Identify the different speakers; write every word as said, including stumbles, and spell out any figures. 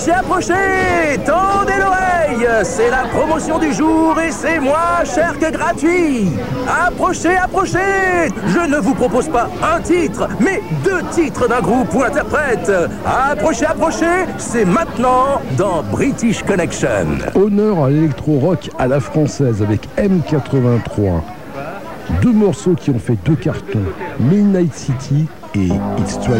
Speaker 1: Approchez, approchez, tendez l'oreille. C'est la promotion du jour et c'est moins cher que gratuit. Approchez, approchez. Je ne vous propose pas un titre, mais deux titres d'un groupe ou interprète. Approchez, approchez, c'est maintenant dans British Connection.
Speaker 2: Honneur à l'électro-rock à la française avec M quatre-vingt-trois. Deux morceaux qui ont fait deux cartons, Midnight City et It's Try